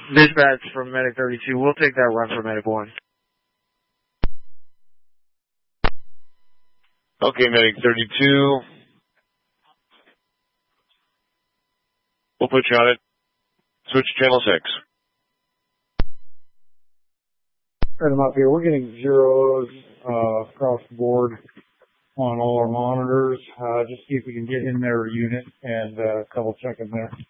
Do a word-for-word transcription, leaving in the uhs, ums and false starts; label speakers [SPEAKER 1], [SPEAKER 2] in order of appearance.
[SPEAKER 1] Dispatch from Medic thirty-two. We'll take that run for Medic one.
[SPEAKER 2] Okay, Medic thirty-two. We'll put you on it. Switch to channel six.
[SPEAKER 3] Right, I'm up here. We're getting zeros uh, across the board on all our monitors. Uh, just see if we can get in their unit and uh, double check them there.